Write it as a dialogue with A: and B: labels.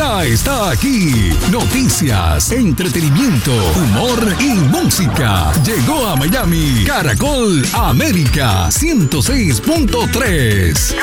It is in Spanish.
A: ya está aquí. Noticias, entretenimiento, humor y música. Llegó a Miami Caracol América 106.3.